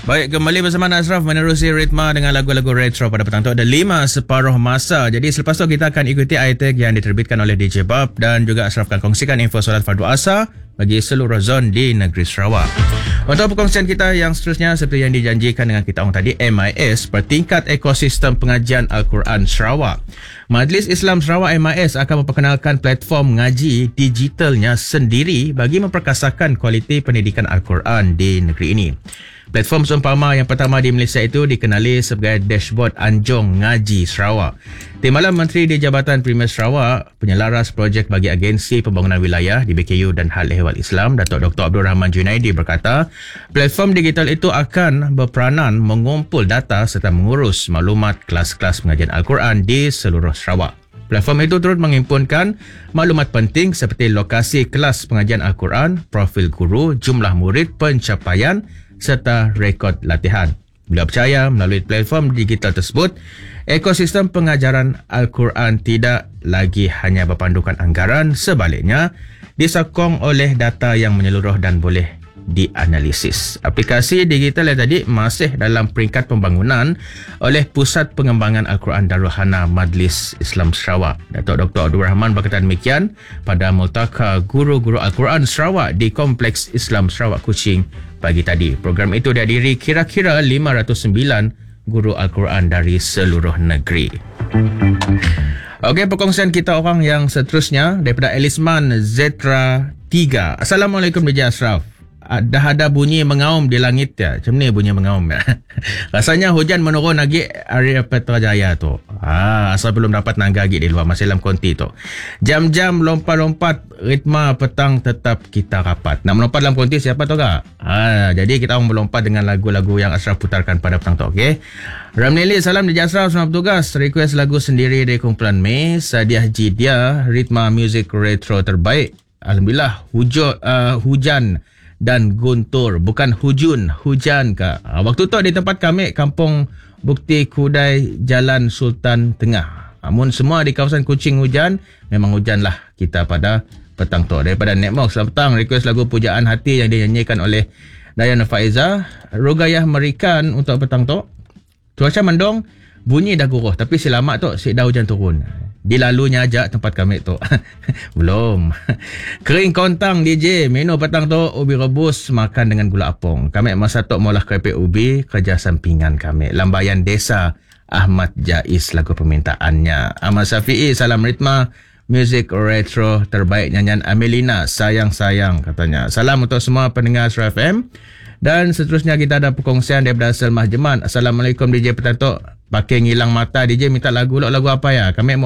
Baik, kembali bersama Ashraf menerusi ritma dengan lagu-lagu retro pada petang tu. Ada 5 separuh masa. Jadi selepas tu kita akan ikuti iTag yang diterbitkan oleh DJ Bob dan juga Ashraf akan kongsikan info solat fardu asar bagi seluruh zon di negeri Sarawak. Untuk perkongsian kita yang seterusnya, seperti yang dijanjikan dengan kita orang tadi, MIS, Pertingkat Ekosistem Pengajian Al-Quran Sarawak. Majlis Islam Sarawak MIS akan memperkenalkan platform ngaji digitalnya sendiri bagi memperkasakan kualiti pendidikan Al-Quran di negeri ini. Platform seumpama yang pertama di Malaysia itu dikenali sebagai Dashboard Anjong Ngaji Sarawak. Timbalan Menteri di Jabatan Premier Sarawak, penyelaras projek bagi Agensi Pembangunan Wilayah di BKU dan Hal Ehwal Islam, Datuk Dr. Abdul Rahman Junaidi berkata, platform digital itu akan berperanan mengumpul data serta mengurus maklumat kelas-kelas pengajian Al-Quran di seluruh Sarawak. Platform itu turut menghimpunkan maklumat penting seperti lokasi kelas pengajian Al-Quran, profil guru, jumlah murid, pencapaian serta rekod latihan. Beliau percaya melalui platform digital tersebut, ekosistem pengajaran Al-Quran tidak lagi hanya berpandukan anggaran, sebaliknya disokong oleh data yang menyeluruh dan boleh dianalisis. Aplikasi digital yang tadi masih dalam peringkat pembangunan oleh Pusat Pengembangan Al-Quran Darul Hana Majlis Islam Sarawak. Datuk Dr. Abdul Rahman berkata demikian pada Multaka Guru-Guru Al-Quran Sarawak di Kompleks Islam Sarawak Kuching pagi tadi. Program itu dihadiri kira-kira 509 guru Al-Quran dari seluruh negeri. Okey, perkongsian kita orang yang seterusnya daripada Elisman Zetra 3. Assalamualaikum DJ Ashraf. Dah ada bunyi mengaum di langit ya. Macam ni bunyi mengaum ya. Rasanya hujan menurun lagi area Petrajaya tu. Asal belum dapat nangga lagi di luar, masih dalam konti tu. Jam-jam lompat-lompat ritma petang tetap kita rapat. Nak melompat dalam konti siapa tahu tak? Jadi kita orang melompat dengan lagu-lagu yang Ashraf putarkan pada petang tu, okey. Ramnili, salam DJ Ashraf, selamat bertugas. Request lagu sendiri dari kumpulan Mei, Sadiah Jidia, ritma music retro terbaik. Alhamdulillah, hujan dan guntur, bukan hujan ke. Waktu tu di tempat kami, Kampung Bukti Kudai, Jalan Sultan Tengah. Namun semua di kawasan Kuching hujan, memang hujanlah kita pada petang tu. Daripada Netmok, selamat petang, request lagu Pujaan Hati yang dinyanyikan oleh Dayana Faiza. Rogayah Merikan untuk petang tu. Cuaca mendung, bunyi dah guruh, tapi selamat tu, dah hujan turun. Dilalunya aja tempat kami tu. Belum. Kering kontang DJ, menu petang tu ubi rebus makan dengan gula apung. Kami masa tu molah keripik ubi, kerja sampingan kami. Lambayan Desa Ahmad Jais lagu permintaannya. Ahmad Syafi'i, salam ritma music retro terbaik, nyanyian Amelina, sayang-sayang katanya. Salam untuk semua pendengar Astro FM. Dan seterusnya kita ada perkongsian daripada Selmah Jeman. Assalamualaikum DJ petang tu. Pakai ngilang mata DJ, minta lagu apa ya? Kami